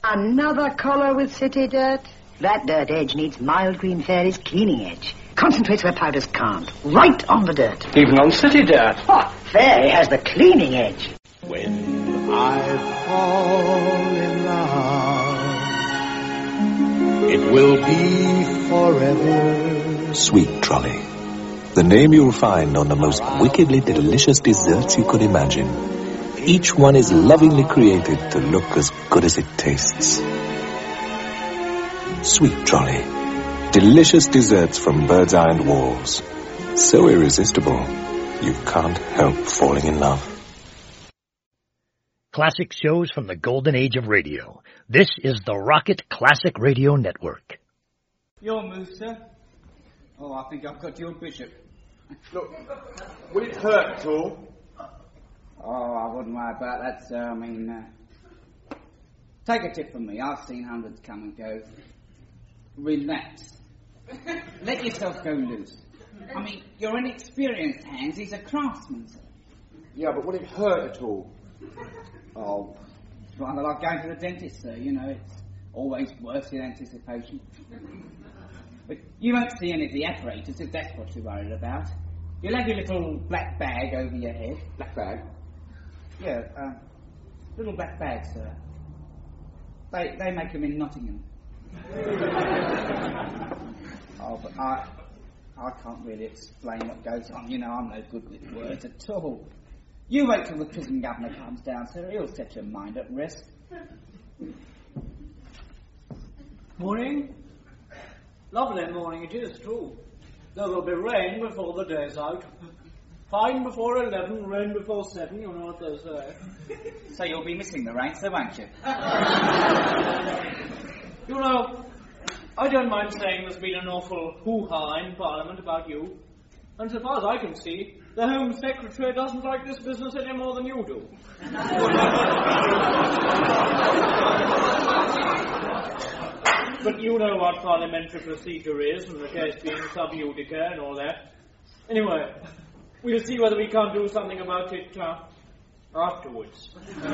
Another collar with city dirt? That dirt edge needs Mild Green Fairy's cleaning edge. Concentrates where powders can't. Right on the dirt. Even on city dirt. Oh, Fairy has the cleaning edge. When I fall in love, it will be forever. Sweet Trolley. The name you'll find on the most wickedly delicious desserts you could imagine. Each one is lovingly created to look as good as it tastes. Sweet Trolley. Delicious desserts from Bird's Eye and Walls. So irresistible, you can't help falling in love. Classic shows from the golden age of radio. This is the Rocket Classic Radio Network. Your move, sir. Oh, I think I've got your bishop. Look, will it hurt at all? Oh, I wouldn't worry about that, sir. Take a tip from me. I've seen hundreds come and go. Relax. Let yourself go loose. You're in experienced hands. He's a craftsman, sir. Yeah, but will it hurt at all? Oh, it's rather like going to the dentist, sir. You know, it's always worse in anticipation. But you won't see any of the apparatus if that's what you're worried about. You'll have your little black bag over your head. Black bag? Yeah, little black bag, sir. They make them in Nottingham. Oh, but I can't really explain what goes on. You know, I'm no good with words at all. You wait till the prison governor comes down, sir. He'll set your mind at rest. Morning. Lovely morning it is, too. Though there'll be rain before the day's out. Fine before 11, rain before 7, you know what they say. So you'll be missing the rain, so won't you? You know, I don't mind saying there's been an awful hoo-ha in Parliament about you. And so far as I can see, the Home Secretary doesn't like this business any more than you do. But you know what parliamentary procedure is, and the case being sub judice and all that. Anyway, we'll see whether we can't do something about it afterwards.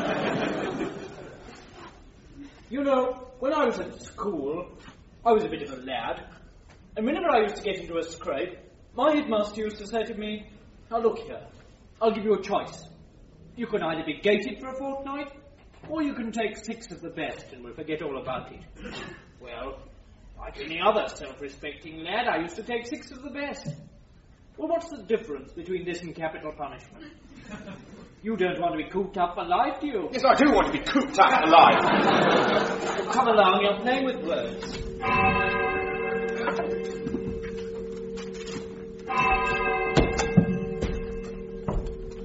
You know, when I was at school, I was a bit of a lad, and whenever I used to get into a scrape, my headmaster used to say to me, "Now look here, I'll give you a choice. You can either be gated for a fortnight, or you can take 6 of the best and we'll forget all about it." Well, like any other self-respecting lad, I used to take 6 of the best. Well, what's the difference between this and capital punishment? You don't want to be cooped up for life, do you? Yes, I do want to be cooped up for life. Come along, you're playing with words.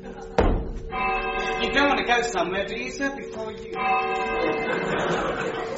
You don't want to go somewhere, do you, sir, before you...